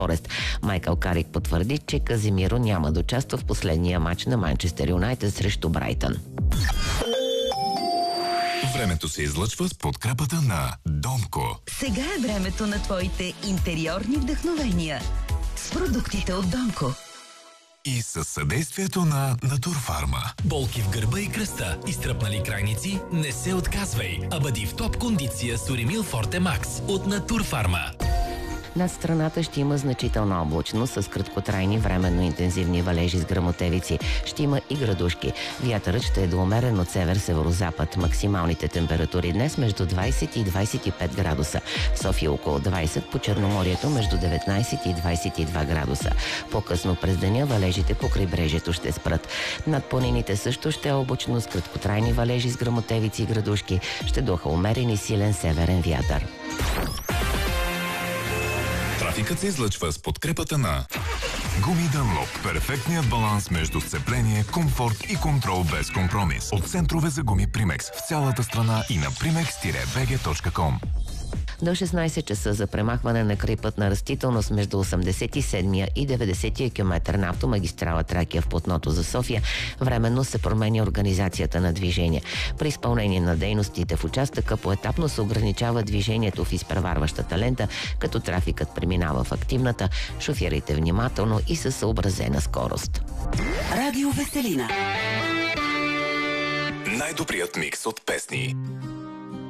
Майкъл Карик потвърди, че Казимиро няма да участва в последния матч на Манчестър Юнайтед срещу Брайтън. Времето се излъчва с подкрепата на Донко. Сега е времето на твоите интериорни вдъхновения с продуктите от Донко. И със съдействието на Натурфарма. Болки в гърба и кръста, изтръпнали крайници? Не се отказвай, а бъди в топ кондиция с Уремил Форте Макс от Натурфарма. Над страната ще има значителна облачност с краткотрайни временно интензивни валежи с гръмотевици. Ще има и градушки. Вятърът ще е до умерен от север-северозапад. Максималните температури днес между 20 и 25 градуса. В София около 20, по Черноморието между 19 и 22 градуса. По-късно през деня валежите по крайбрежието ще спрат. Над планините също ще е облачно с краткотрайни валежи с гръмотевици и градушки. Ще духа умерен и силен северен вятър. Трафикът се излъчва с подкрепата на Гуми Дънлоп. Перфектният баланс между сцепление, комфорт и контрол без компромис. От центрове за гуми Примекс в цялата страна и на primex-bg.com. До 16 часа за премахване на крайпътна растителност между 87-я и 90-я километър на автомагистрала Тракия в платното за София временно се променя организацията на движение. При изпълнение на дейностите в участъка поетапно се ограничава движението в изпреварващата лента, като трафикът преминава в активната. Шофирайте внимателно и със съобразена скорост. Радио Веселина. Най-добрият микс от песни.